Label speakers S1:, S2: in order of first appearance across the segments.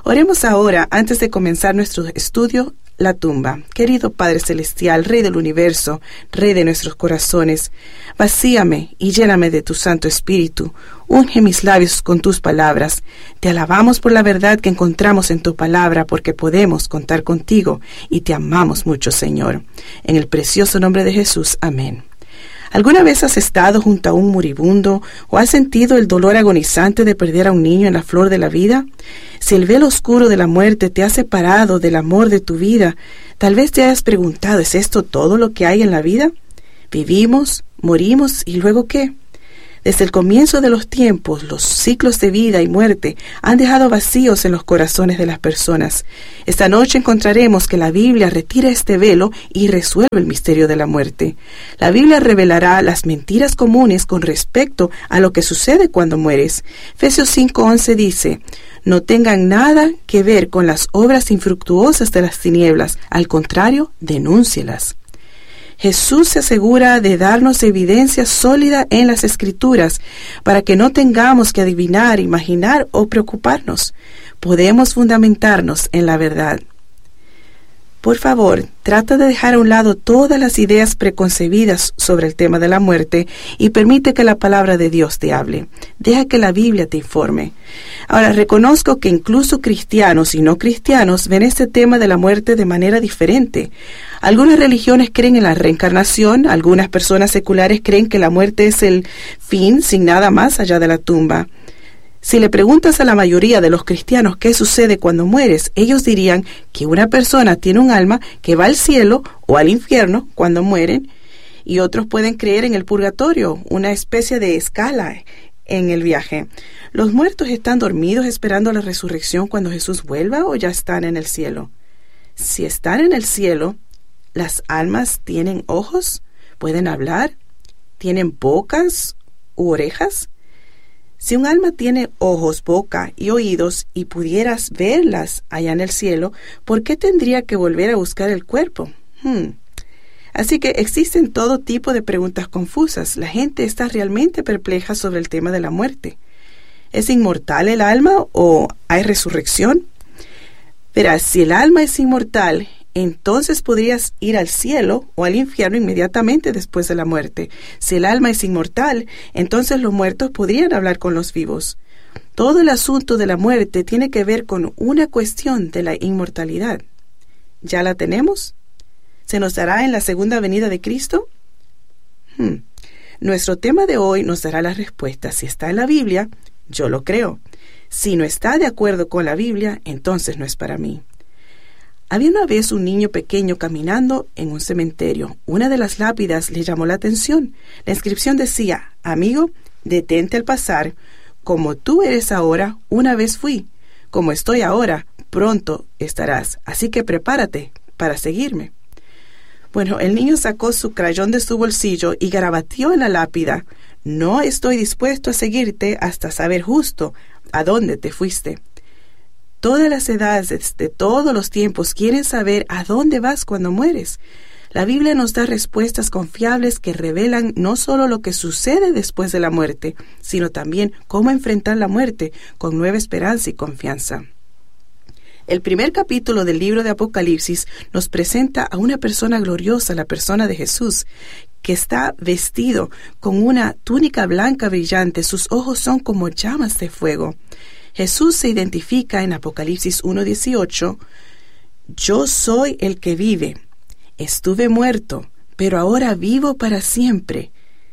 S1: Oremos ahora, antes de comenzar nuestro estudio, la tumba. Querido Padre Celestial, Rey del Universo, Rey de nuestros corazones, vacíame y lléname de tu Santo Espíritu. Unge mis labios con tus palabras. Te alabamos por la verdad que encontramos en tu palabra, porque podemos contar contigo y te amamos mucho, Señor. En el precioso nombre de Jesús. Amén. ¿Alguna vez has estado junto a un moribundo o has sentido el dolor agonizante de perder a un niño en la flor de la vida? Si el velo oscuro de la muerte te ha separado del amor de tu vida, tal vez te hayas preguntado, ¿es esto todo lo que hay en la vida? Vivimos, morimos y luego ¿qué? Desde el comienzo de los tiempos, los ciclos de vida y muerte han dejado vacíos en los corazones de las personas. Esta noche encontraremos que la Biblia retira este velo y resuelve el misterio de la muerte. La Biblia revelará las mentiras comunes con respecto a lo que sucede cuando mueres. Efesios 5:11 dice: no tengan nada que ver con las obras infructuosas de las tinieblas, al contrario, denúncielas. Jesús se asegura de darnos evidencia sólida en las Escrituras para que no tengamos que adivinar, imaginar o preocuparnos. Podemos fundamentarnos en la verdad. Por favor, trata de dejar a un lado todas las ideas preconcebidas sobre el tema de la muerte y permite que la palabra de Dios te hable. Deja que la Biblia te informe. Ahora, reconozco que incluso cristianos y no cristianos ven este tema de la muerte de manera diferente. Algunas religiones creen en la reencarnación, algunas personas seculares creen que la muerte es el fin sin nada más allá de la tumba. Si le preguntas a la mayoría de los cristianos qué sucede cuando mueres, ellos dirían que una persona tiene un alma que va al cielo o al infierno cuando mueren, y otros pueden creer en el purgatorio, una especie de escala en el viaje. ¿Los muertos están dormidos esperando la resurrección cuando Jesús vuelva o ya están en el cielo? Si están en el cielo, ¿las almas tienen ojos? ¿Pueden hablar? ¿Tienen bocas u orejas? Si un alma tiene ojos, boca y oídos y pudieras verlas allá en el cielo, ¿por qué tendría que volver a buscar el cuerpo? Así que existen todo tipo de preguntas confusas. La gente está realmente perpleja sobre el tema de la muerte. ¿Es inmortal el alma o hay resurrección? Verás, si el alma es inmortal, entonces podrías ir al cielo o al infierno inmediatamente después de la muerte. Si el alma es inmortal, entonces los muertos podrían hablar con los vivos. Todo el asunto de la muerte tiene que ver con una cuestión de la inmortalidad. ¿Ya la tenemos? ¿Se nos dará en la segunda venida de Cristo? Nuestro tema de hoy nos dará la respuesta. Si está en la Biblia, yo lo creo. Si no está de acuerdo con la Biblia, entonces no es para mí. Había una vez un niño pequeño caminando en un cementerio. Una de las lápidas le llamó la atención. La inscripción decía: amigo, detente al pasar. Como tú eres ahora, una vez fui. Como estoy ahora, pronto estarás. Así que prepárate para seguirme. Bueno, el niño sacó su crayón de su bolsillo y garabateó en la lápida: no estoy dispuesto a seguirte hasta saber justo a dónde te fuiste. Todas las edades de todos los tiempos quieren saber a dónde vas cuando mueres. La Biblia nos da respuestas confiables que revelan no solo lo que sucede después de la muerte, sino también cómo enfrentar la muerte con nueva esperanza y confianza. El primer capítulo del libro de Apocalipsis nos presenta a una persona gloriosa, la persona de Jesús, que está vestido con una túnica blanca brillante. Sus ojos son como llamas de fuego. Jesús se identifica en Apocalipsis 1:18: yo soy el que vive. Estuve muerto, pero ahora vivo para siempre.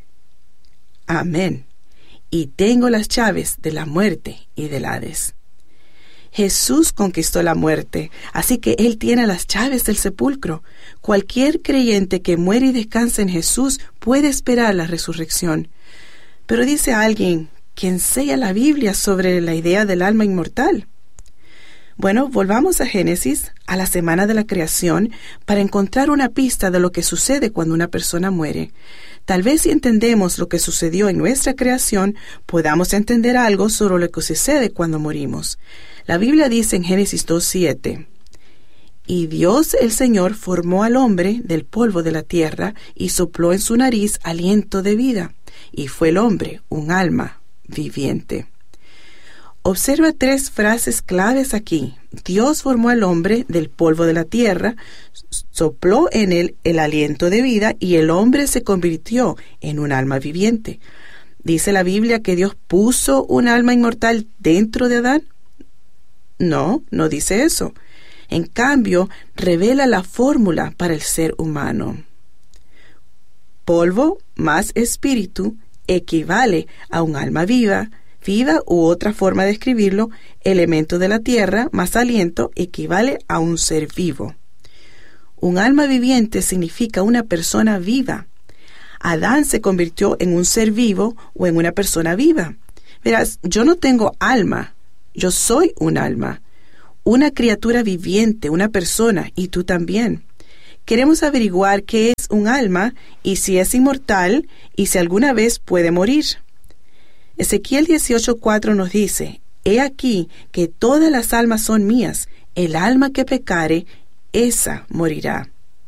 S1: Amén. Y tengo las llaves de la muerte y del Hades. Jesús conquistó la muerte, así que Él tiene las llaves del sepulcro. Cualquier creyente que muere y descansa en Jesús puede esperar la resurrección. Pero dice alguien: ¿quién sella la Biblia sobre la idea del alma inmortal? Bueno, volvamos a Génesis, a la semana de la creación, para encontrar una pista de lo que sucede cuando una persona muere. Tal vez si entendemos lo que sucedió en nuestra creación, podamos entender algo sobre lo que sucede cuando morimos. La Biblia dice en Génesis 2:7: y Dios el Señor formó al hombre del polvo de la tierra y sopló en su nariz aliento de vida, y fue el hombre un alma viviente. Observa 3 frases claves aquí. Dios formó al hombre del polvo de la tierra, sopló en él el aliento de vida y el hombre se convirtió en un alma viviente. ¿Dice la Biblia que Dios puso un alma inmortal dentro de Adán? No, no dice eso. En cambio, revela la fórmula para el ser humano. Polvo más espíritu equivale a un alma viva u otra forma de escribirlo, elemento de la tierra más aliento equivale a un ser vivo. Un alma viviente significa una persona viva. Adán se convirtió en un ser vivo o en una persona viva. Verás, yo no tengo alma, yo soy un alma, una criatura viviente, una persona, y tú también. Queremos averiguar qué es un alma y si es inmortal y si alguna vez puede morir. Ezequiel 18:4 nos dice: He aquí que todas las almas son mías, el alma que pecare, esa morirá.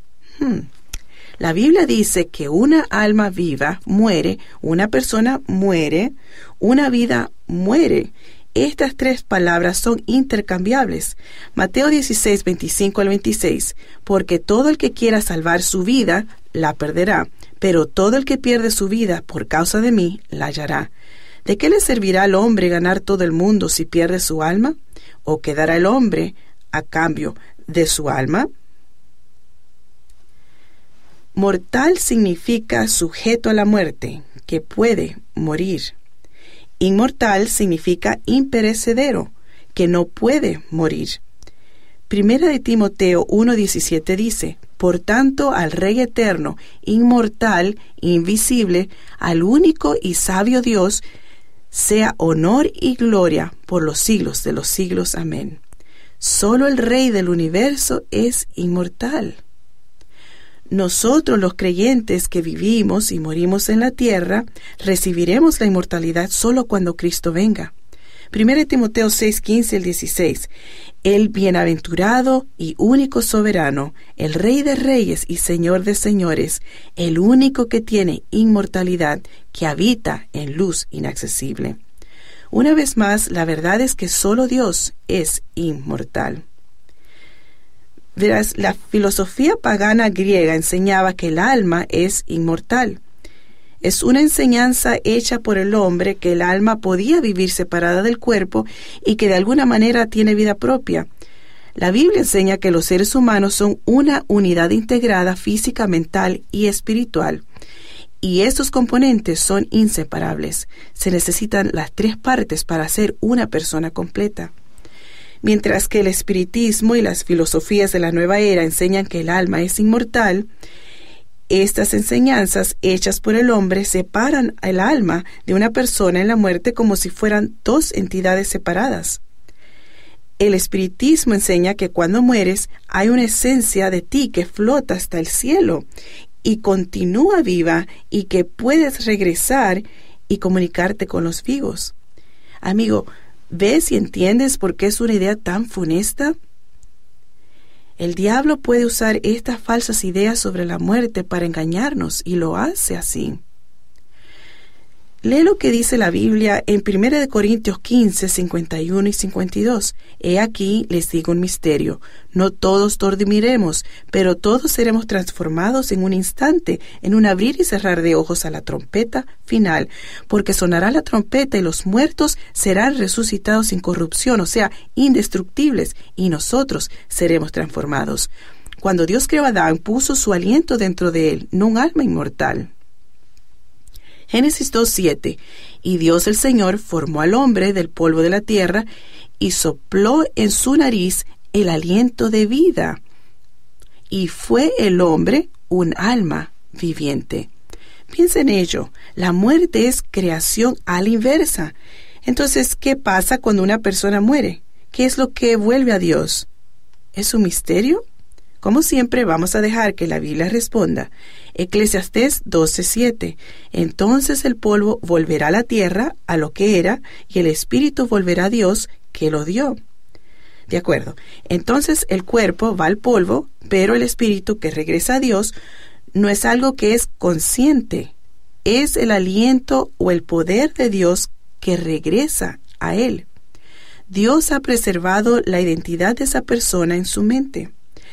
S1: La Biblia dice que una alma viva muere, una persona muere, una vida muere. Estas 3 palabras son intercambiables. Mateo 16, 25 al 26. Porque todo el que quiera salvar su vida, la perderá, pero todo el que pierde su vida por causa de mí, la hallará. ¿De qué le servirá al hombre ganar todo el mundo si pierde su alma? ¿O quedará el hombre a cambio de su alma? Mortal significa sujeto a la muerte, que puede morir. Inmortal significa imperecedero, que no puede morir. Primera de Timoteo 1:17 dice: Por tanto, al Rey eterno, inmortal, invisible, al único y sabio Dios, sea honor y gloria por los siglos de los siglos. Amén. Solo el Rey del universo es inmortal. Nosotros, los creyentes que vivimos y morimos en la tierra, recibiremos la inmortalidad solo cuando Cristo venga. 1 Timoteo 6:15 al 16. El bienaventurado y único soberano, el Rey de reyes y Señor de señores, el único que tiene inmortalidad, que habita en luz inaccesible. Una vez más, la verdad es que solo Dios es inmortal. Verás, la filosofía pagana griega enseñaba que el alma es inmortal. Es una enseñanza hecha por el hombre que el alma podía vivir separada del cuerpo y que de alguna manera tiene vida propia. La Biblia enseña que los seres humanos son una unidad integrada física, mental y espiritual. Y estos componentes son inseparables. Se necesitan las 3 partes para ser una persona completa. Mientras que el espiritismo y las filosofías de la nueva era enseñan que el alma es inmortal, estas enseñanzas hechas por el hombre separan el alma de una persona en la muerte como si fueran 2 entidades separadas. El espiritismo enseña que cuando mueres hay una esencia de ti que flota hasta el cielo y continúa viva y que puedes regresar y comunicarte con los vivos. Amigo, ¿ves y entiendes por qué es una idea tan funesta? El diablo puede usar estas falsas ideas sobre la muerte para engañarnos y lo hace así. Lee lo que dice la Biblia en 1 Corintios 15, 51 y 52. He aquí les digo un misterio. No todos dormiremos, pero todos seremos transformados en un instante, en un abrir y cerrar de ojos a la trompeta final. Porque sonará la trompeta y los muertos serán resucitados sin corrupción, o sea, indestructibles, y nosotros seremos transformados. Cuando Dios creó a Adán, puso su aliento dentro de él, no un alma inmortal. Génesis 2:7. Y Dios el Señor formó al hombre del polvo de la tierra y sopló en su nariz el aliento de vida. Y fue el hombre un alma viviente. Piensa en ello. La muerte es creación a la inversa. Entonces, ¿qué pasa cuando una persona muere? ¿Qué es lo que vuelve a Dios? ¿Es un misterio? Como siempre, vamos a dejar que la Biblia responda. Eclesiastés 12:7. Entonces el polvo volverá a la tierra, a lo que era, y el espíritu volverá a Dios, que lo dio. De acuerdo. Entonces el cuerpo va al polvo, pero el espíritu que regresa a Dios no es algo que es consciente. Es el aliento o el poder de Dios que regresa a Él. Dios ha preservado la identidad de esa persona en su mente.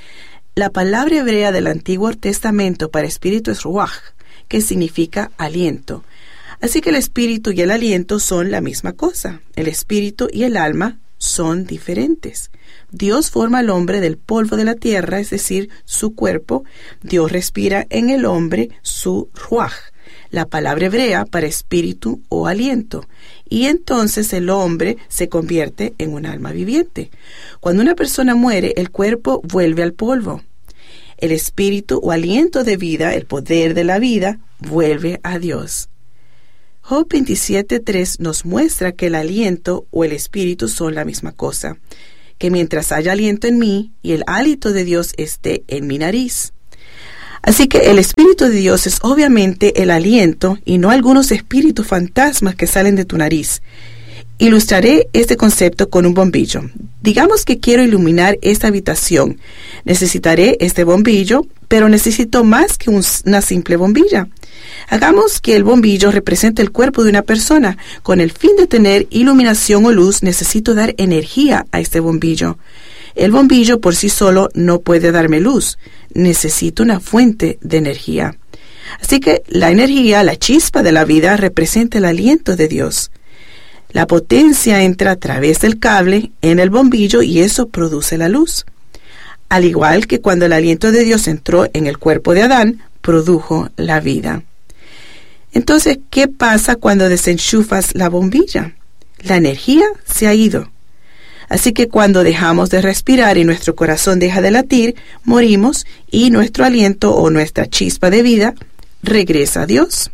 S1: La palabra hebrea del Antiguo Testamento para espíritu es ruaj, que significa aliento. Así que el espíritu y el aliento son la misma cosa. El espíritu y el alma son diferentes. Dios forma al hombre del polvo de la tierra, es decir, su cuerpo. Dios respira en el hombre su ruaj, la palabra hebrea para espíritu o aliento. Y entonces el hombre se convierte en un alma viviente. Cuando una persona muere, el cuerpo vuelve al polvo. El espíritu o aliento de vida, el poder de la vida, vuelve a Dios. Job 27:3 nos muestra que el aliento o el espíritu son la misma cosa, que mientras haya aliento en mí y el hálito de Dios esté en mi nariz. Así que el espíritu de Dios es obviamente el aliento y no algunos espíritus fantasmas que salen de tu nariz. Ilustraré este concepto con un bombillo. Digamos que quiero iluminar esta habitación. Necesitaré este bombillo, pero necesito más que una simple bombilla. Hagamos que el bombillo represente el cuerpo de una persona. Con el fin de tener iluminación o luz, necesito dar energía a este bombillo. El bombillo por sí solo no puede darme luz. Necesito una fuente de energía. Así que la energía, la chispa de la vida, representa el aliento de Dios. La potencia entra a través del cable en el bombillo y eso produce la luz. Al igual que cuando el aliento de Dios entró en el cuerpo de Adán, produjo la vida. Entonces, ¿qué pasa cuando desenchufas la bombilla? La energía se ha ido. Así que cuando dejamos de respirar y nuestro corazón deja de latir, morimos y nuestro aliento o nuestra chispa de vida regresa a Dios.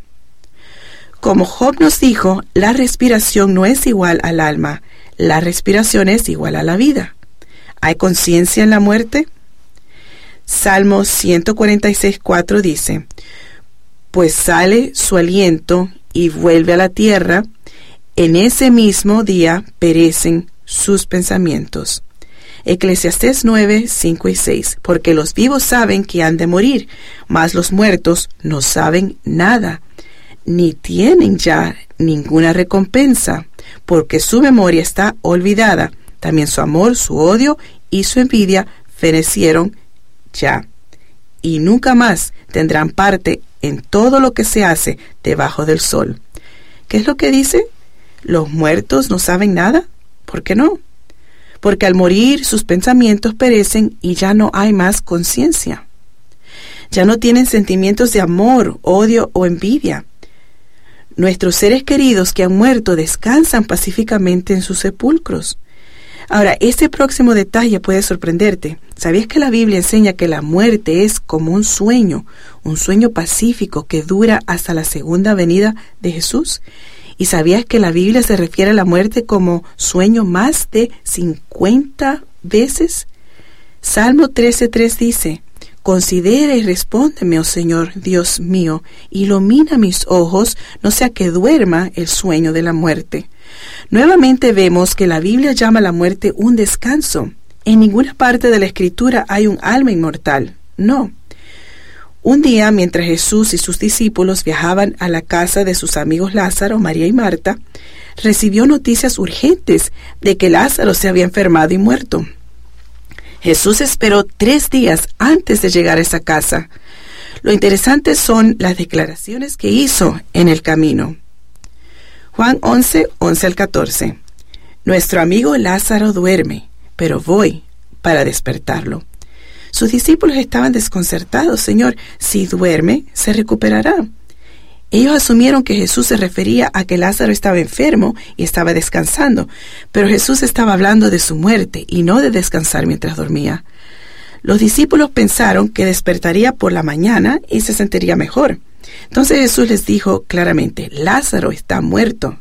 S1: Como Job nos dijo, la respiración no es igual al alma, la respiración es igual a la vida. ¿Hay conciencia en la muerte? Salmo 146:4 dice, pues sale su aliento y vuelve a la tierra, en ese mismo día perecen sus pensamientos. Eclesiastés 9:5 y 6, porque los vivos saben que han de morir, mas los muertos no saben nada, ni tienen ya ninguna recompensa, porque su memoria está olvidada, también su amor, su odio y su envidia fenecieron ya, y nunca más tendrán parte en todo lo que se hace debajo del sol. ¿Qué es lo que dice? ¿Los muertos no saben nada? ¿Por qué no? Porque al morir sus pensamientos perecen y ya no hay más conciencia. Ya no tienen sentimientos de amor, odio o envidia. Nuestros seres queridos que han muerto descansan pacíficamente en sus sepulcros. Ahora, este próximo detalle puede sorprenderte. ¿Sabías que la Biblia enseña que la muerte es como un sueño pacífico que dura hasta la segunda venida de Jesús? ¿Y sabías que la Biblia se refiere a la muerte como sueño más de 50 veces? Salmo 13:3 dice, considera y respóndeme, oh Señor, Dios mío, ilumina mis ojos, no sea que duerma el sueño de la muerte. Nuevamente vemos que la Biblia llama a la muerte un descanso. En ninguna parte de la Escritura hay un alma inmortal. No. Un día, mientras Jesús y sus discípulos viajaban a la casa de sus amigos Lázaro, María y Marta, recibió noticias urgentes de que Lázaro se había enfermado y muerto. Jesús esperó 3 días antes de llegar a esa casa. Lo interesante son las declaraciones que hizo en el camino. Juan 11:11-14. Nuestro amigo Lázaro duerme, pero voy para despertarlo. Sus discípulos estaban desconcertados. Señor, si duerme, se recuperará. Ellos asumieron que Jesús se refería a que Lázaro estaba enfermo y estaba descansando, pero Jesús estaba hablando de su muerte y no de descansar mientras dormía. Los discípulos pensaron que despertaría por la mañana y se sentiría mejor. Entonces Jesús les dijo claramente, Lázaro está muerto.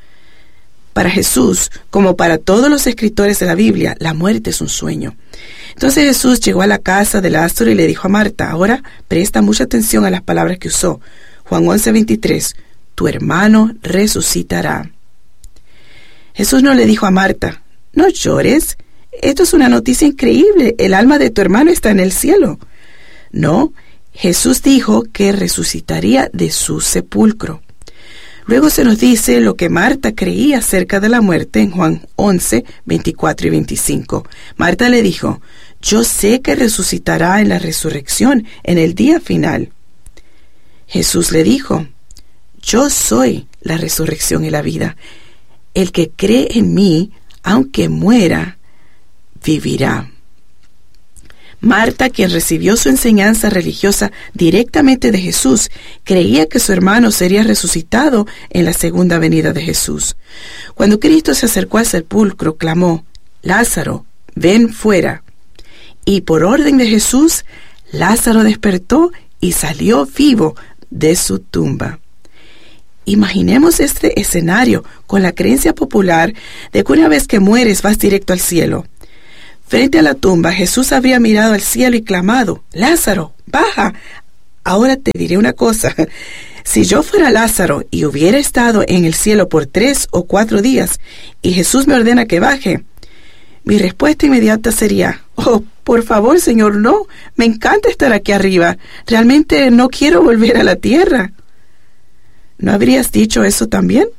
S1: Para Jesús, como para todos los escritores de la Biblia, la muerte es un sueño. Entonces Jesús llegó a la casa de Lázaro y le dijo a Marta, ahora presta mucha atención a las palabras que usó. Juan 11:23, tu hermano resucitará. Jesús no le dijo a Marta, no llores, esto es una noticia increíble, el alma de tu hermano está en el cielo. No, Jesús dijo que resucitaría de su sepulcro. Luego se nos dice lo que Marta creía acerca de la muerte en Juan 11, 24 y 25. Marta le dijo: yo sé que resucitará en la resurrección en el día final. Jesús le dijo: yo soy la resurrección y la vida. El que cree en mí, aunque muera, vivirá. Marta, quien recibió su enseñanza religiosa directamente de Jesús, creía que su hermano sería resucitado en la segunda venida de Jesús. Cuando Cristo se acercó al sepulcro, clamó: Lázaro, ven fuera. Y por orden de Jesús, Lázaro despertó y salió vivo de su tumba. Imaginemos este escenario con la creencia popular de que una vez que mueres vas directo al cielo. Frente a la tumba, Jesús habría mirado al cielo y clamado: Lázaro, baja. Ahora te diré una cosa. Si yo fuera Lázaro y hubiera estado en el cielo por 3 o 4 días y Jesús me ordena que baje, mi respuesta inmediata sería: oh, por favor, Señor, no. Me encanta estar aquí arriba. Realmente no quiero volver a la tierra. ¿No habrías dicho eso también?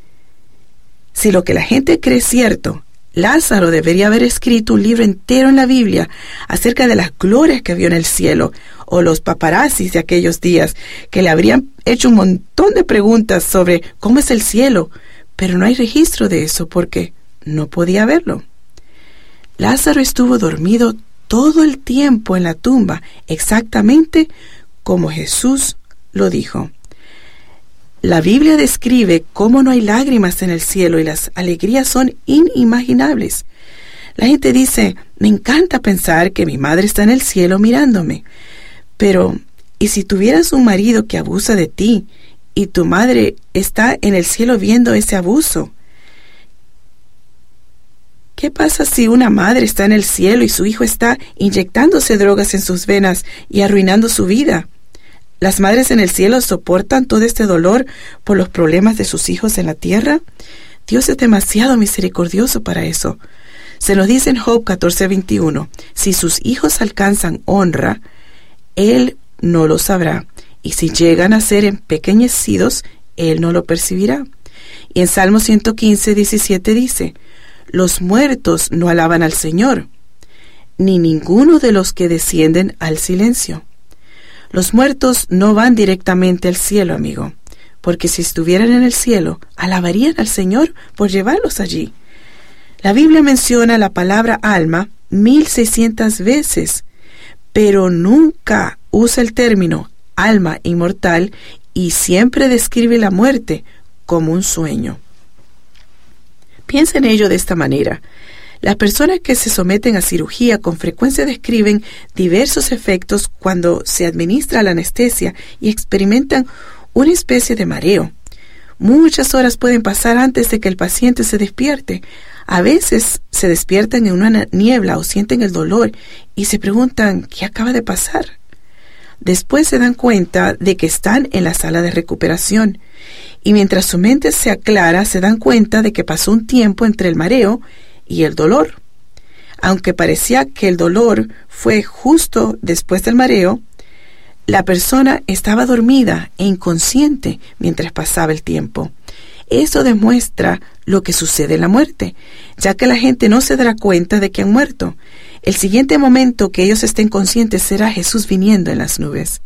S1: Si lo que la gente cree es cierto, Lázaro debería haber escrito un libro entero en la Biblia acerca de las glorias que vio en el cielo, o los paparazzis de aquellos días, que le habrían hecho un montón de preguntas sobre cómo es el cielo, pero no hay registro de eso porque no podía verlo. Lázaro estuvo dormido todo el tiempo en la tumba, exactamente como Jesús lo dijo. La Biblia describe cómo no hay lágrimas en el cielo y las alegrías son inimaginables. La gente dice: me encanta pensar que mi madre está en el cielo mirándome. Pero, ¿y si tuvieras un marido que abusa de ti y tu madre está en el cielo viendo ese abuso? ¿Qué pasa si una madre está en el cielo y su hijo está inyectándose drogas en sus venas y arruinando su vida? ¿Las madres en el cielo soportan todo este dolor por los problemas de sus hijos en la tierra? Dios es demasiado misericordioso para eso. Se nos dice en Job 14:21, si sus hijos alcanzan honra, Él no lo sabrá, y si llegan a ser empequeñecidos, Él no lo percibirá. Y en Salmo 115:17 dice, los muertos no alaban al Señor, ni ninguno de los que descienden al silencio. Los muertos no van directamente al cielo, amigo, porque si estuvieran en el cielo, alabarían al Señor por llevarlos allí. La Biblia menciona la palabra alma 1600 veces, pero nunca usa el término alma inmortal y siempre describe la muerte como un sueño. Piensa en ello de esta manera. Las personas que se someten a cirugía con frecuencia describen diversos efectos cuando se administra la anestesia y experimentan una especie de mareo. Muchas horas pueden pasar antes de que el paciente se despierte. A veces se despiertan en una niebla o sienten el dolor y se preguntan ¿qué acaba de pasar? Después se dan cuenta de que están en la sala de recuperación y mientras su mente se aclara se dan cuenta de que pasó un tiempo entre el mareo y el dolor. Aunque parecía que el dolor fue justo después del mareo, la persona estaba dormida e inconsciente mientras pasaba el tiempo. Eso demuestra lo que sucede en la muerte, ya que la gente no se dará cuenta de que han muerto. El siguiente momento que ellos estén conscientes será Jesús viniendo en las nubes.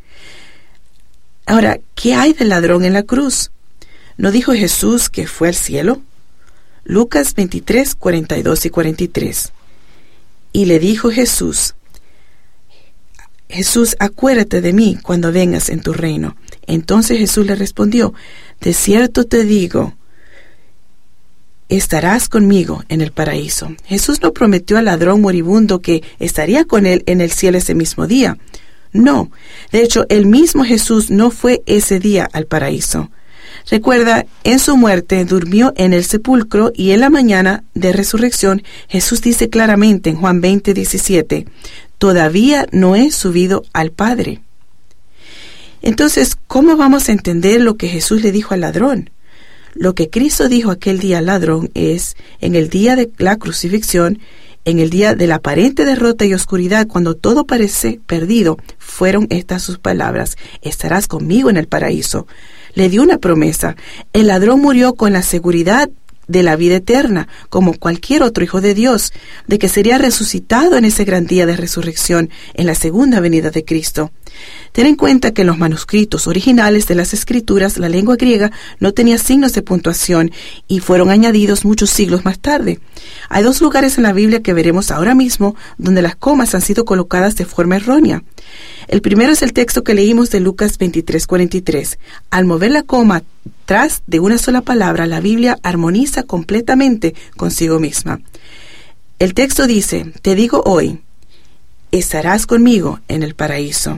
S1: Ahora, ¿qué hay del ladrón en la cruz? ¿No dijo Jesús que fue al cielo? Lucas 23, 42 y 43. Y le dijo Jesús, acuérdate de mí cuando vengas en tu reino. Entonces Jesús le respondió, de cierto te digo, estarás conmigo en el paraíso. Jesús no prometió al ladrón moribundo que estaría con él en el cielo ese mismo día. No, de hecho, el mismo Jesús no fue ese día al paraíso. Recuerda, en su muerte durmió en el sepulcro y en la mañana de resurrección Jesús dice claramente en Juan 20:17, todavía no he subido al Padre. Entonces, ¿cómo vamos a entender lo que Jesús le dijo al ladrón? Lo que Cristo dijo aquel día al ladrón es, en el día de la crucifixión, en el día de la aparente derrota y oscuridad, cuando todo parece perdido, fueron estas sus palabras, estarás conmigo en el paraíso. le dio una promesa. El ladrón murió con la seguridad de la vida eterna, como cualquier otro hijo de Dios, de que sería resucitado en ese gran día de resurrección, en la segunda venida de Cristo. Ten en cuenta que en los manuscritos originales de las Escrituras la lengua griega no tenía signos de puntuación y fueron añadidos muchos siglos más tarde. Hay 2 lugares en la Biblia que veremos ahora mismo donde las comas han sido colocadas de forma errónea. El primero es el texto que leímos de Lucas 23:43. Al mover la coma tras de una sola palabra, la Biblia armoniza completamente consigo misma. El texto dice: te digo hoy, estarás conmigo en el paraíso.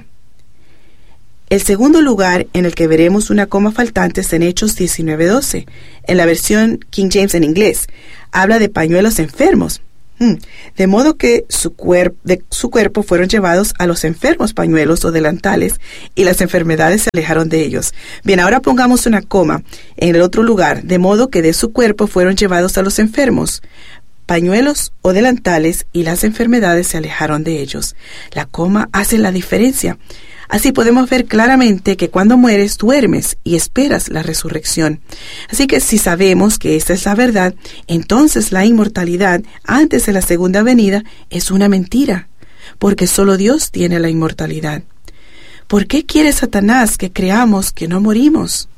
S1: El segundo lugar en el que veremos una coma faltante es en Hechos 19:12. En la versión King James en inglés, habla de pañuelos enfermos. De modo que de su cuerpo fueron llevados a los enfermos pañuelos o delantales, y las enfermedades se alejaron de ellos. Bien, ahora pongamos una coma en el otro lugar. De modo que de su cuerpo fueron llevados a los enfermos pañuelos o delantales, y las enfermedades se alejaron de ellos. La coma hace la diferencia. Así podemos ver claramente que cuando mueres, duermes y esperas la resurrección. Así que si sabemos que esta es la verdad, entonces la inmortalidad antes de la segunda venida es una mentira, porque solo Dios tiene la inmortalidad. ¿Por qué quiere Satanás que creamos que no morimos?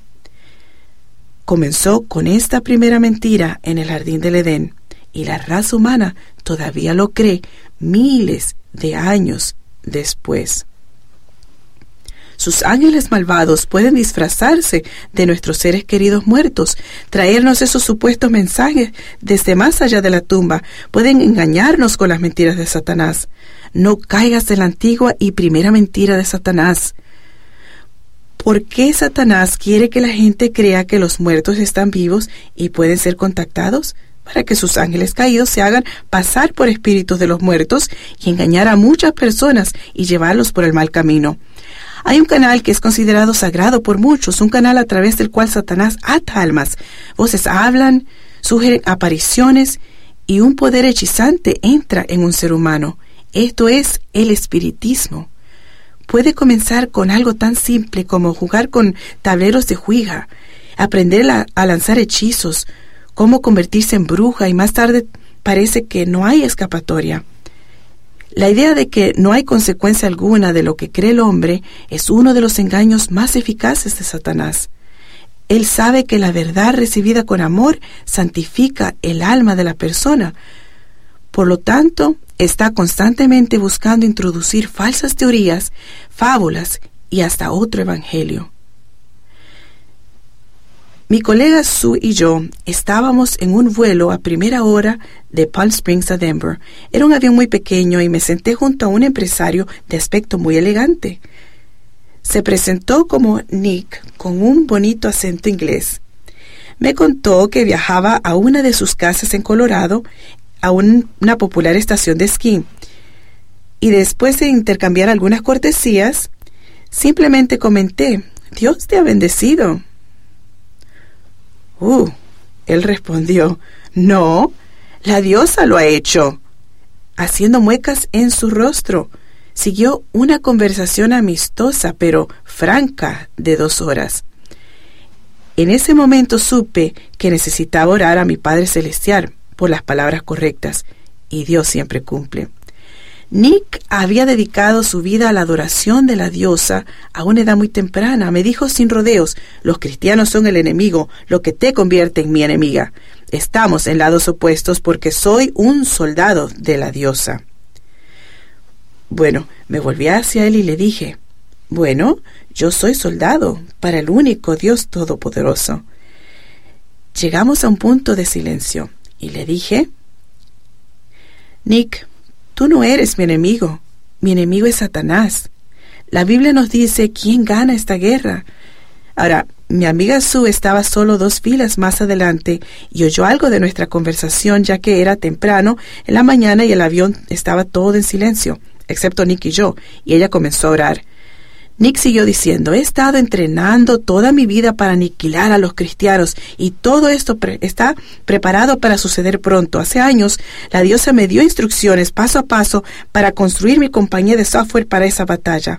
S1: Comenzó con esta primera mentira en el jardín del Edén, y la raza humana todavía lo cree miles de años después. Sus ángeles malvados pueden disfrazarse de nuestros seres queridos muertos, traernos esos supuestos mensajes desde más allá de la tumba. Pueden engañarnos con las mentiras de Satanás. No caigas en la antigua y primera mentira de Satanás. ¿Por qué Satanás quiere que la gente crea que los muertos están vivos y pueden ser contactados? Para que sus ángeles caídos se hagan pasar por espíritus de los muertos y engañar a muchas personas y llevarlos por el mal camino. Hay un canal que es considerado sagrado por muchos, un canal a través del cual Satanás ata almas. Voces hablan, sugieren apariciones y un poder hechizante entra en un ser humano. Esto es el espiritismo. Puede comenzar con algo tan simple como jugar con tableros de Ouija, aprender a lanzar hechizos, cómo convertirse en bruja, y más tarde parece que no hay escapatoria. La idea de que no hay consecuencia alguna de lo que cree el hombre es uno de los engaños más eficaces de Satanás. Él sabe que la verdad recibida con amor santifica el alma de la persona. Por lo tanto, está constantemente buscando introducir falsas teorías, fábulas y hasta otro evangelio. Mi colega Sue y yo estábamos en un vuelo a primera hora de Palm Springs a Denver. Era un avión muy pequeño y me senté junto a un empresario de aspecto muy elegante. Se presentó como Nick con un bonito acento inglés. Me contó que viajaba a una de sus casas en Colorado, a una popular estación de esquí. Y después de intercambiar algunas cortesías, simplemente comenté: «Dios te ha bendecido». Él respondió: «No, la diosa lo ha hecho». Haciendo muecas en su rostro, siguió una conversación amistosa pero franca de 2 horas. En ese momento supe que necesitaba orar a mi Padre Celestial por las palabras correctas, y Dios siempre cumple. Nick había dedicado su vida a la adoración de la diosa a una edad muy temprana. Me dijo sin rodeos: «Los cristianos son el enemigo, lo que te convierte en mi enemiga. Estamos en lados opuestos porque soy un soldado de la diosa». Bueno, me volví hacia él y le dije: «Bueno, yo soy soldado para el único Dios todopoderoso». Llegamos a un punto de silencio y le dije: «Nick, tú no eres mi enemigo es Satanás. La Biblia nos dice quién gana esta guerra». Ahora, mi amiga Sue estaba solo 2 filas más adelante y oyó algo de nuestra conversación, ya que era temprano en la mañana y el avión estaba todo en silencio, excepto Nick y yo, y ella comenzó a orar. Nick siguió diciendo: «He estado entrenando toda mi vida para aniquilar a los cristianos y todo esto está preparado para suceder pronto. Hace años, la diosa me dio instrucciones paso a paso para construir mi compañía de software para esa batalla.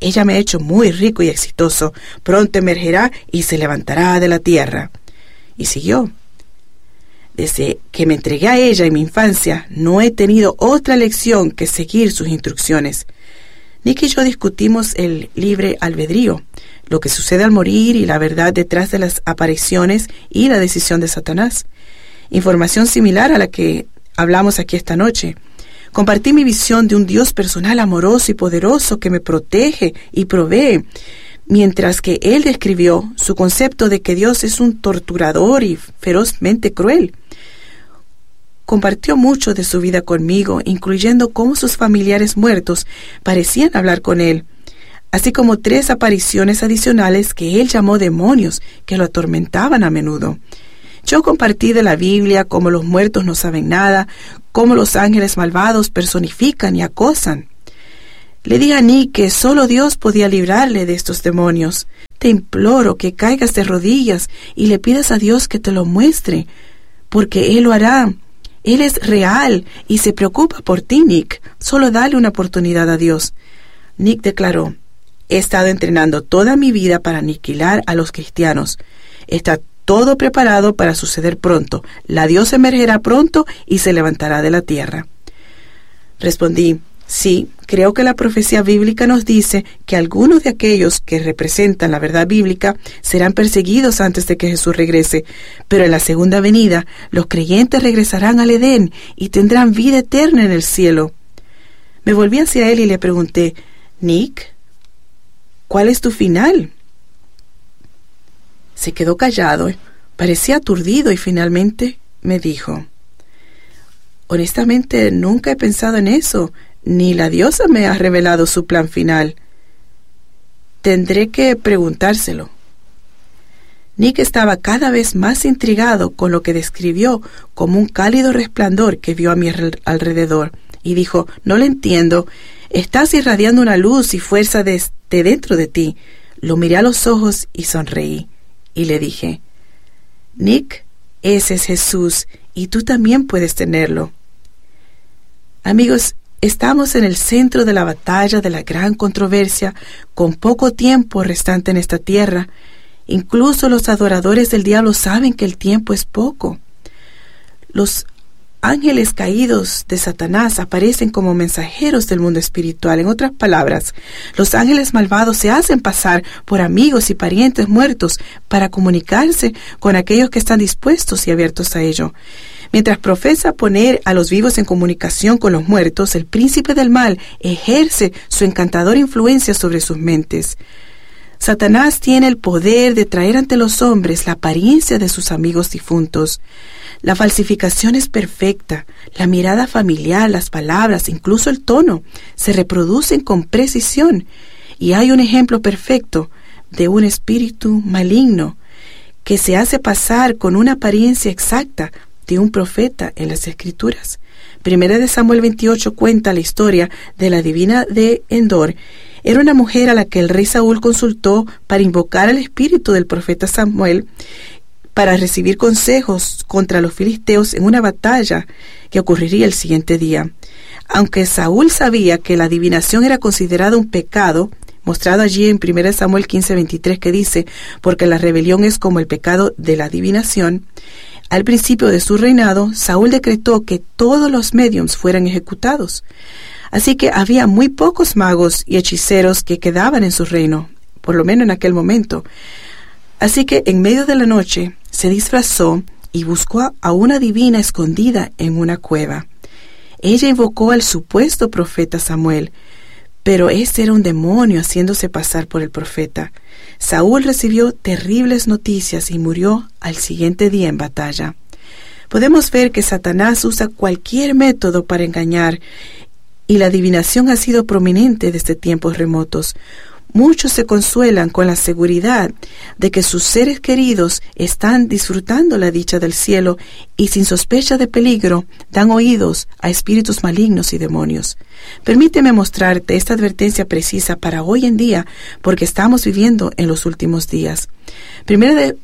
S1: Ella me ha hecho muy rico y exitoso. Pronto emergerá y se levantará de la tierra. Y siguió. Desde que me entregué a ella en mi infancia, no he tenido otra lección que seguir sus instrucciones. Nick y yo discutimos el libre albedrío, lo que sucede al morir y la verdad detrás de las apariciones y la decisión de Satanás. Información similar a la que hablamos aquí esta noche. Compartí mi visión de un Dios personal amoroso y poderoso que me protege y provee, mientras que él describió su concepto de que Dios es un torturador y ferozmente cruel. Compartió mucho de su vida conmigo, incluyendo cómo sus familiares muertos parecían hablar con él, así como 3 apariciones adicionales que él llamó demonios que lo atormentaban a menudo. Yo compartí de la Biblia cómo los muertos no saben nada, cómo los ángeles malvados personifican y acosan. Le dije a Nick que solo Dios podía librarle de estos demonios. Te imploro que caigas de rodillas y le pidas a Dios que te lo muestre, porque Él lo hará. Él es real y se preocupa por ti, Nick. Solo dale una oportunidad a Dios. Nick declaró: he estado entrenando toda mi vida para aniquilar a los cristianos. Está todo preparado para suceder pronto. La diosa emergerá pronto y se levantará de la tierra. Respondí: sí, creo que la profecía bíblica nos dice que algunos de aquellos que representan la verdad bíblica serán perseguidos antes de que Jesús regrese, pero en la segunda venida los creyentes regresarán al Edén y tendrán vida eterna en el cielo. Me volví hacia él y le pregunté: Nick, ¿cuál es tu final? Se quedó callado, parecía aturdido y finalmente me dijo: honestamente nunca he pensado en eso, ni la diosa me ha revelado su plan final. Tendré que preguntárselo. Nick estaba cada vez más intrigado con lo que describió como un cálido resplandor que vio a mi alrededor, y dijo: no lo entiendo, estás irradiando una luz y fuerza desde dentro de ti. Lo miré a los ojos y sonreí. Y le dije: Nick, ese es Jesús, y tú también puedes tenerlo. Amigos, estamos en el centro de la batalla de la gran controversia, con poco tiempo restante en esta tierra. Incluso los adoradores del diablo saben que el tiempo es poco. Los ángeles caídos de Satanás aparecen como mensajeros del mundo espiritual. En otras palabras, los ángeles malvados se hacen pasar por amigos y parientes muertos para comunicarse con aquellos que están dispuestos y abiertos a ello. Mientras profesa poner a los vivos en comunicación con los muertos, el príncipe del mal ejerce su encantadora influencia sobre sus mentes. Satanás tiene el poder de traer ante los hombres la apariencia de sus amigos difuntos. La falsificación es perfecta. La mirada familiar, las palabras, incluso el tono, se reproducen con precisión. Y hay un ejemplo perfecto de un espíritu maligno que se hace pasar con una apariencia exacta de un profeta en las Escrituras. Primera de Samuel 28 cuenta la historia de la divina de Endor. Era una mujer a la que el rey Saúl consultó para invocar al espíritu del profeta Samuel para recibir consejos contra los filisteos en una batalla que ocurriría el siguiente día. Aunque Saúl sabía que la adivinación era considerada un pecado, mostrado allí en 1 Samuel 15:23, que dice: porque la rebelión es como el pecado de la adivinación, al principio de su reinado, Saúl decretó que todos los médiums fueran ejecutados. Así que había muy pocos magos y hechiceros que quedaban en su reino, por lo menos en aquel momento. Así que en medio de la noche se disfrazó y buscó a una divina escondida en una cueva. Ella invocó al supuesto profeta Samuel, pero este era un demonio haciéndose pasar por el profeta. Saúl recibió terribles noticias y murió al siguiente día en batalla. Podemos ver que Satanás usa cualquier método para engañar, y la adivinación ha sido prominente desde tiempos remotos. Muchos se consuelan con la seguridad de que sus seres queridos están disfrutando la dicha del cielo y sin sospecha de peligro dan oídos a espíritus malignos y demonios. Permíteme mostrarte esta advertencia precisa para hoy en día, porque estamos viviendo en los últimos días. Primera de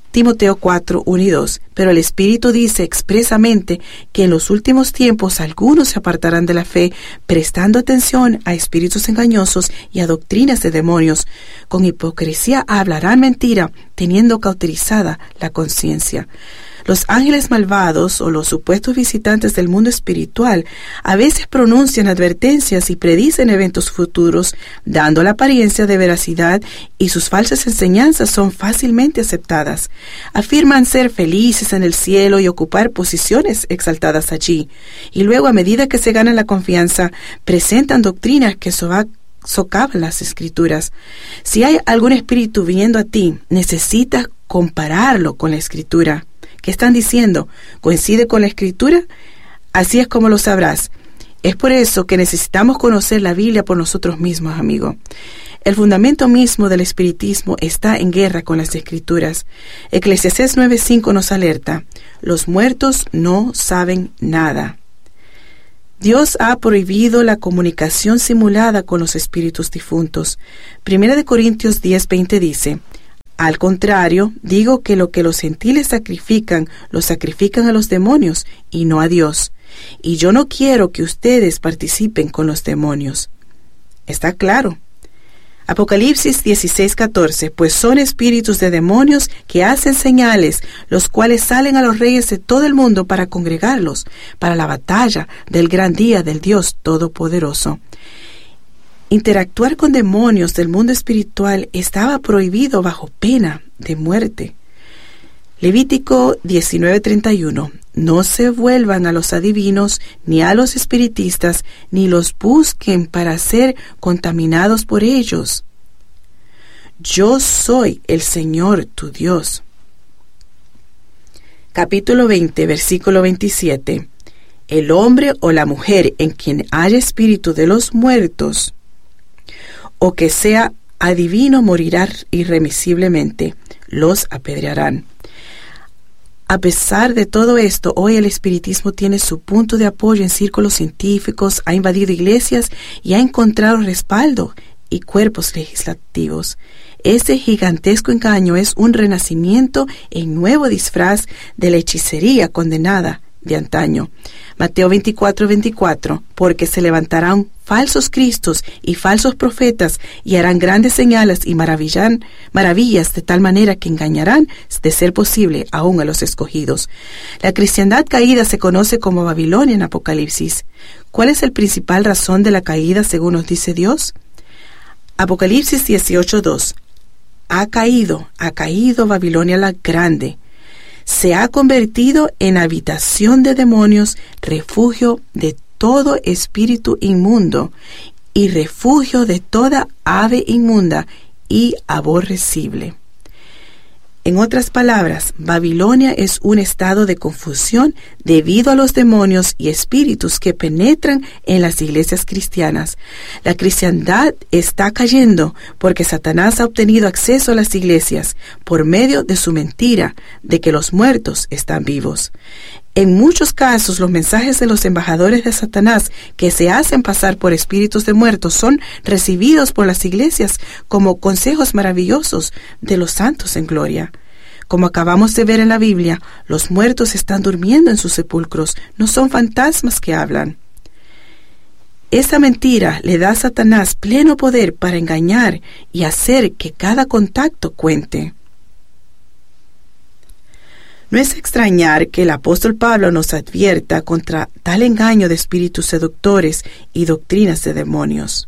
S1: Timoteo 4, 1 y 2. Pero el Espíritu dice expresamente que en los últimos tiempos algunos se apartarán de la fe, prestando atención a espíritus engañosos y a doctrinas de demonios. Con hipocresía hablarán mentira, teniendo cauterizada la conciencia. Los ángeles malvados o los supuestos visitantes del mundo espiritual a veces pronuncian advertencias y predicen eventos futuros, dando la apariencia de veracidad, y sus falsas enseñanzas son fácilmente aceptadas. Afirman ser felices en el cielo y ocupar posiciones exaltadas allí, y luego, a medida que se ganan la confianza, presentan doctrinas que socavan las Escrituras. Si hay algún espíritu viniendo a ti, necesitas compararlo con la Escritura. ¿Qué están diciendo? ¿Coincide con la Escritura? Así es como lo sabrás. Es por eso que necesitamos conocer la Biblia por nosotros mismos, amigo. El fundamento mismo del espiritismo está en guerra con las Escrituras. Eclesiastés 9:5 nos alerta: los muertos no saben nada. Dios ha prohibido la comunicación simulada con los espíritus difuntos. 1 Corintios 10:20 dice: al contrario, digo que lo que los gentiles sacrifican, lo sacrifican a los demonios y no a Dios. Y yo no quiero que ustedes participen con los demonios. ¿Está claro? Apocalipsis 16:14, pues son espíritus de demonios que hacen señales, los cuales salen a los reyes de todo el mundo para congregarlos, para la batalla del gran día del Dios Todopoderoso. Interactuar con demonios del mundo espiritual estaba prohibido bajo pena de muerte. Levítico 19:31. No se vuelvan a los adivinos, ni a los espiritistas, ni los busquen para ser contaminados por ellos. Yo soy el Señor tu Dios. Capítulo 20, versículo 27. El hombre o la mujer en quien haya espíritu de los muertos, o que sea adivino, morirá irremisiblemente, los apedrearán. A pesar de todo esto, hoy el espiritismo tiene su punto de apoyo en círculos científicos, ha invadido iglesias y ha encontrado respaldo y cuerpos legislativos. Este gigantesco engaño es un renacimiento en nuevo disfraz de la hechicería condenada de antaño. Mateo 24:24, porque se levantarán falsos cristos y falsos profetas y harán grandes señales y maravillas de tal manera que engañarán, de ser posible, aún a los escogidos. La cristiandad caída se conoce como Babilonia en Apocalipsis. ¿Cuál es la principal razón de la caída según nos dice Dios? Apocalipsis 18:2. Ha caído Babilonia la grande. Se ha convertido en habitación de demonios, refugio de todo espíritu inmundo y refugio de toda ave inmunda y aborrecible. En otras palabras, Babilonia es un estado de confusión debido a los demonios y espíritus que penetran en las iglesias cristianas. La cristiandad está cayendo porque Satanás ha obtenido acceso a las iglesias por medio de su mentira de que los muertos están vivos. En muchos casos, los mensajes de los embajadores de Satanás que se hacen pasar por espíritus de muertos son recibidos por las iglesias como consejos maravillosos de los santos en gloria. Como acabamos de ver en la Biblia, los muertos están durmiendo en sus sepulcros, no son fantasmas que hablan. Esta mentira le da a Satanás pleno poder para engañar y hacer que cada contacto cuente. No es extrañar que el apóstol Pablo nos advierta contra tal engaño de espíritus seductores y doctrinas de demonios.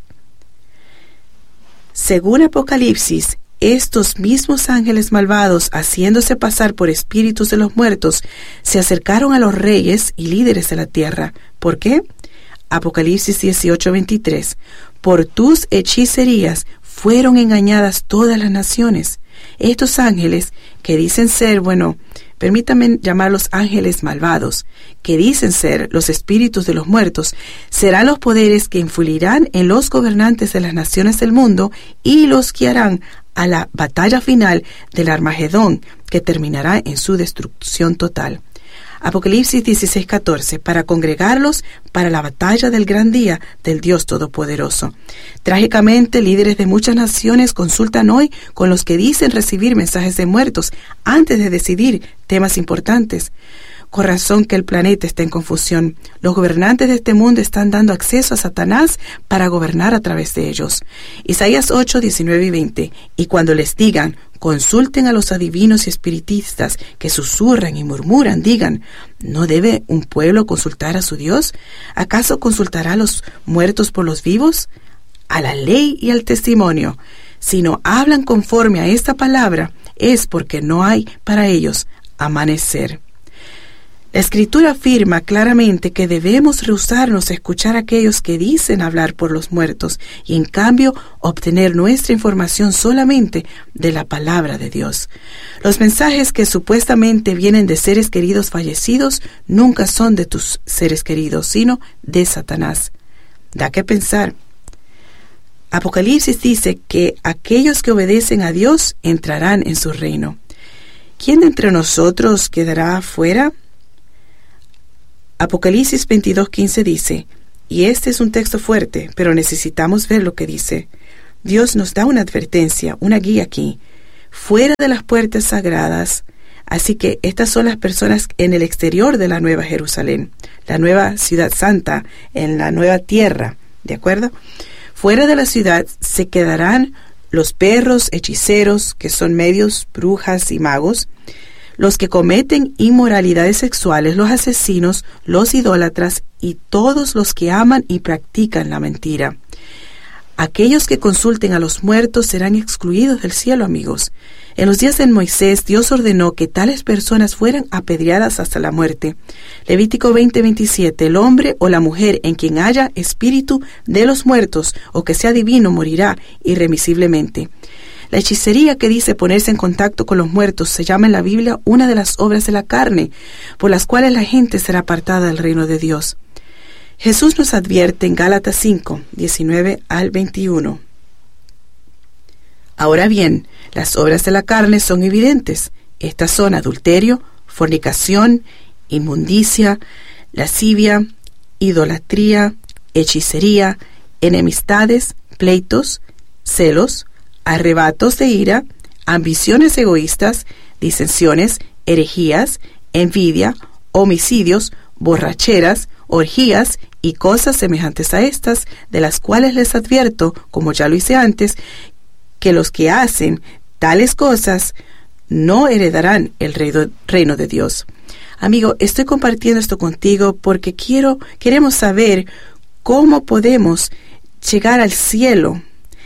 S1: Según Apocalipsis, estos mismos ángeles malvados, haciéndose pasar por espíritus de los muertos, se acercaron a los reyes y líderes de la tierra. ¿Por qué? Apocalipsis 18:23. Por tus hechicerías fueron engañadas todas las naciones. Estos ángeles, que dicen ser, permítanme llamarlos ángeles malvados, que dicen ser los espíritus de los muertos, serán los poderes que influirán en los gobernantes de las naciones del mundo y los guiarán a la batalla final del Armagedón, que terminará en su destrucción total. Apocalipsis 16:14, para congregarlos para la batalla del gran día del Dios Todopoderoso. Trágicamente, líderes de muchas naciones consultan hoy con los que dicen recibir mensajes de muertos antes de decidir temas importantes. Con razón que el planeta está en confusión. Los gobernantes de este mundo están dando acceso a Satanás para gobernar a través de ellos. Isaías 8, 19 y 20. Y cuando les digan, consulten a los adivinos y espiritistas que susurran y murmuran, digan, ¿no debe un pueblo consultar a su Dios? ¿Acaso consultará a los muertos por los vivos? A la ley y al testimonio. Si no hablan conforme a esta palabra, es porque no hay para ellos amanecer. La Escritura afirma claramente que debemos rehusarnos a escuchar a aquellos que dicen hablar por los muertos y en cambio obtener nuestra información solamente de la palabra de Dios. Los mensajes que supuestamente vienen de seres queridos fallecidos nunca son de tus seres queridos, sino de Satanás. Da que pensar. Apocalipsis dice que aquellos que obedecen a Dios entrarán en su reino. ¿Quién de entre nosotros quedará afuera? Apocalipsis 22:15 dice, y este es un texto fuerte, pero necesitamos ver lo que dice. Dios nos da una advertencia, una guía aquí, fuera de las puertas sagradas. Así que estas son las personas en el exterior de la Nueva Jerusalén, la nueva ciudad santa, en la nueva tierra, ¿de acuerdo? Fuera de la ciudad se quedarán los perros hechiceros, que son medios, brujas y magos, los que cometen inmoralidades sexuales, los asesinos, los idólatras y todos los que aman y practican la mentira. Aquellos que consulten a los muertos serán excluidos del cielo, amigos. En los días de Moisés, Dios ordenó que tales personas fueran apedreadas hasta la muerte. Levítico 20:27, el hombre o la mujer en quien haya espíritu de los muertos o que sea divino morirá irremisiblemente. La hechicería que dice ponerse en contacto con los muertos se llama en la Biblia una de las obras de la carne, por las cuales la gente será apartada del reino de Dios. Jesús nos advierte en Gálatas 5, 19 al 21. Ahora bien, las obras de la carne son evidentes. Estas son adulterio, fornicación, inmundicia, lascivia, idolatría, hechicería, enemistades, pleitos, celos, arrebatos de ira, ambiciones egoístas, disensiones, herejías, envidia, homicidios, borracheras, orgías y cosas semejantes a estas, de las cuales les advierto, como ya lo hice antes, que los que hacen tales cosas no heredarán el reino de Dios. Amigo, estoy compartiendo esto contigo porque queremos saber cómo podemos llegar al cielo.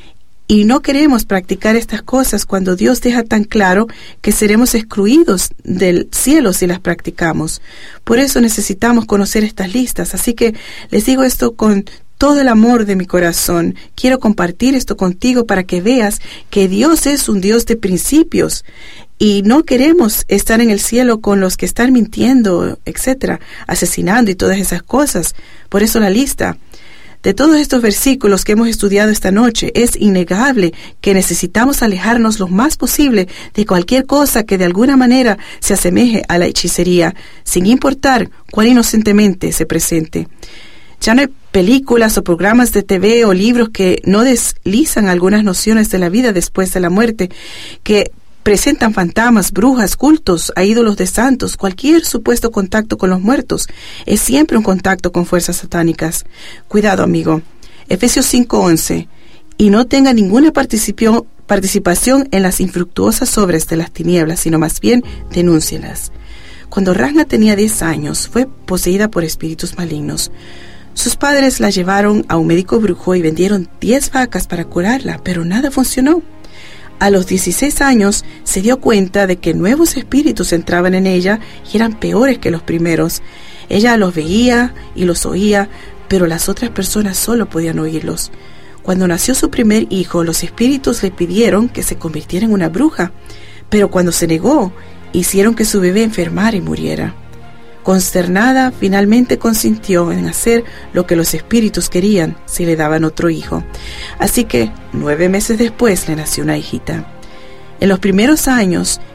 S1: Y no queremos practicar estas cosas cuando Dios deja tan claro que seremos excluidos del cielo si las practicamos. Por eso necesitamos conocer estas listas. Así que les digo esto con todo el amor de mi corazón. Quiero compartir esto contigo para que veas que Dios es un Dios de principios. Y no queremos estar en el cielo con los que están mintiendo, etcétera, asesinando y todas esas cosas. Por eso la lista. De todos estos versículos que hemos estudiado esta noche, es innegable que necesitamos alejarnos lo más posible de cualquier cosa que de alguna manera se asemeje a la hechicería, sin importar cuán inocentemente se presente. Ya no hay películas o programas de TV o libros que no deslizan algunas nociones de la vida después de la muerte, que presentan fantasmas, brujas, cultos a ídolos de santos. Cualquier supuesto contacto con los muertos es siempre un contacto con fuerzas satánicas. Cuidado, amigo. Efesios 5:11. Y no tenga ninguna participación en las infructuosas obras de las tinieblas, sino más bien denúncielas. Cuando Ragna tenía 10 años, fue poseída por espíritus malignos. Sus padres la llevaron a un médico brujo y vendieron 10 vacas para curarla, pero nada funcionó. A los 16 años se dio cuenta de que nuevos espíritus entraban en ella y eran peores que los primeros. Ella los veía y los oía, pero las otras personas solo podían oírlos. Cuando nació su primer hijo, los espíritus le pidieron que se convirtiera en una bruja, pero cuando se negó, hicieron que su bebé enfermara y muriera. Consternada, finalmente consintió en hacer lo que los espíritus querían si le daban otro hijo. Así que 9 meses después le nació una hijita. En los primeros años,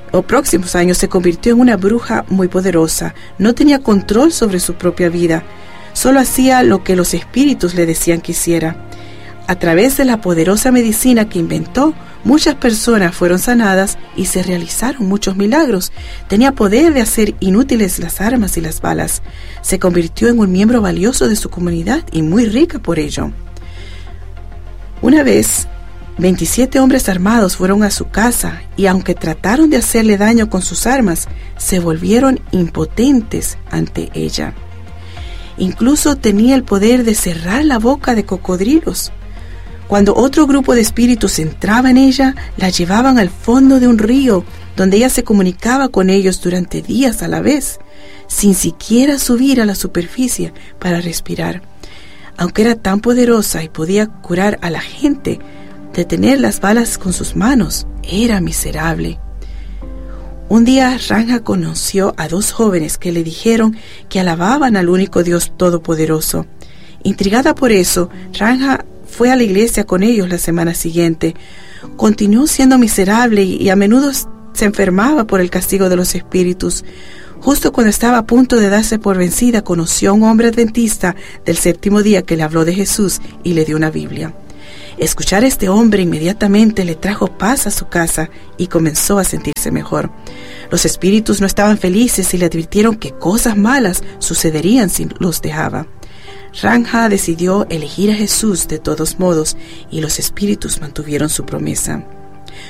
S1: próximos años se convirtió en una bruja muy poderosa. No tenía control sobre su propia vida. Solo hacía lo que los espíritus le decían que hiciera. A través de la poderosa medicina que inventó, muchas personas fueron sanadas y se realizaron muchos milagros. Tenía poder de hacer inútiles las armas y las balas. Se convirtió en un miembro valioso de su comunidad y muy rica por ello. Una vez, 27 hombres armados fueron a su casa y aunque trataron de hacerle daño con sus armas, se volvieron impotentes ante ella. Incluso tenía el poder de cerrar la boca de cocodrilos. Cuando otro grupo de espíritus entraba en ella, la llevaban al fondo de un río, donde ella se comunicaba con ellos durante días a la vez, sin siquiera subir a la superficie para respirar. Aunque era tan poderosa y podía curar a la gente, detener las balas con sus manos era miserable. Un día Ranja conoció a 2 jóvenes que le dijeron que alababan al único Dios todopoderoso. Intrigada por eso, Ranja fue a la iglesia con ellos la semana siguiente. Continuó siendo miserable y a menudo se enfermaba por el castigo de los espíritus. Justo cuando estaba a punto de darse por vencida, conoció a un hombre adventista del 7º día que le habló de Jesús y le dio una Biblia. Escuchar a este hombre inmediatamente le trajo paz a su casa y comenzó a sentirse mejor. Los espíritus no estaban felices y le advirtieron que cosas malas sucederían si los dejaba. Ranja decidió elegir a Jesús de todos modos y los espíritus mantuvieron su promesa.